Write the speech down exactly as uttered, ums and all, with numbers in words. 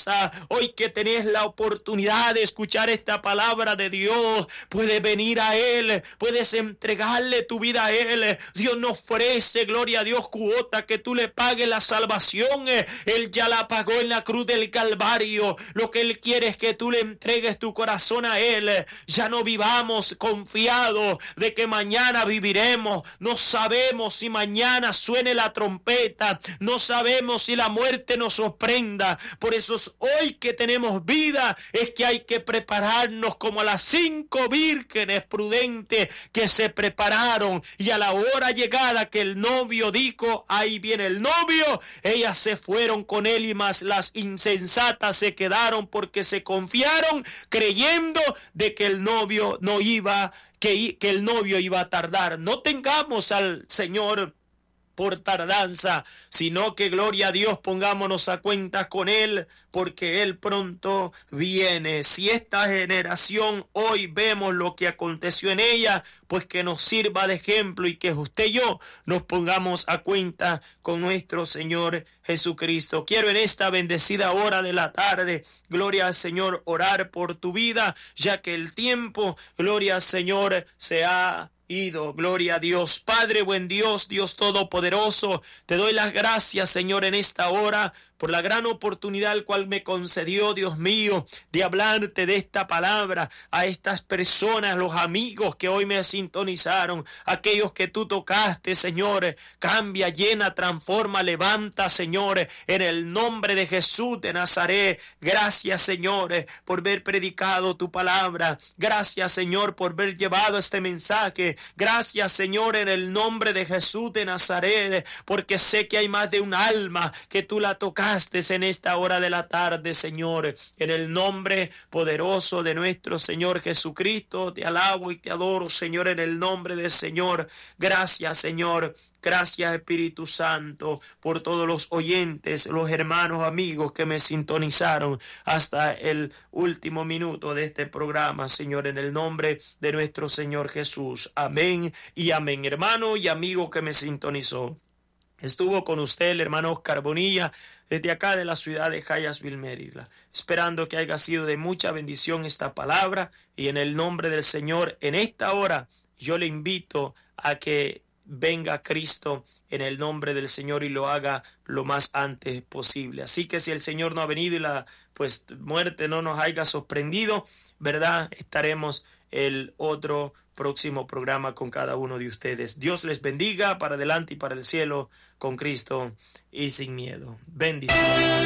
casa, hoy que tenés la oportunidad de escuchar esta palabra de Dios, puedes venir a Él, puedes entregarle tu vida a Él. Dios no ofrece, gloria a Dios, cuota que tú le pagues la salvación. Él ya la pagó en la cruz del Calvario. Lo que Él quiere es que tú le entregues tu corazón a Él. Ya no vivamos confiados de que mañana viviremos. No sabemos si mañana suene la trompeta. No sabemos si la muerte nos sorprenda. Por eso es hoy que tenemos vida, es que hay que prepararnos como a las cinco vírgenes prudentes que se prepararon, y a la hora llegada que el novio dijo, ahí viene el novio, ellas se fueron con él, y más las insensatas se quedaron porque se confiaron creyendo de que el novio no iba, que, que el novio iba a tardar. No tengamos al Señor por tardanza, sino que, gloria a Dios, pongámonos a cuentas con Él, porque Él pronto viene. Si esta generación hoy vemos lo que aconteció en ella, pues que nos sirva de ejemplo, y que usted y yo nos pongamos a cuenta con nuestro Señor Jesucristo. Quiero en esta bendecida hora de la tarde, gloria al Señor, orar por tu vida, ya que el tiempo, gloria al Señor, se ha ido. Gloria a Dios. Padre, buen Dios, Dios todopoderoso, te doy las gracias, Señor, en esta hora por la gran oportunidad al cual me concedió, Dios mío, de hablarte de esta palabra a estas personas, los amigos que hoy me sintonizaron, aquellos que tú tocaste, Señor. Cambia, llena, transforma, levanta, Señor, en el nombre de Jesús de Nazaret. Gracias, Señor, por haber predicado tu palabra. Gracias, Señor, por haber llevado este mensaje. Gracias, Señor, en el nombre de Jesús de Nazaret, porque sé que hay más de un alma que tú la tocaste en esta hora de la tarde, Señor. En el nombre poderoso de nuestro Señor Jesucristo, te alabo y te adoro, Señor, en el nombre del Señor. Gracias, Señor. Gracias, Espíritu Santo, por todos los oyentes, los hermanos, amigos que me sintonizaron hasta el último minuto de este programa, Señor, en el nombre de nuestro Señor Jesús. Amén y amén. Hermano y amigo que me sintonizó, estuvo con usted el hermano Oscar Bonilla, desde acá de la ciudad de Hyattsville, Maryland, esperando que haya sido de mucha bendición esta palabra, y en el nombre del Señor, en esta hora, yo le invito a que venga Cristo en el nombre del Señor y lo haga lo más antes posible. Así que si el Señor no ha venido y la pues muerte no nos haya sorprendido, ¿verdad? Estaremos el otro próximo programa con cada uno de ustedes. Dios les bendiga, para adelante y para el cielo con Cristo y sin miedo. Bendiciones.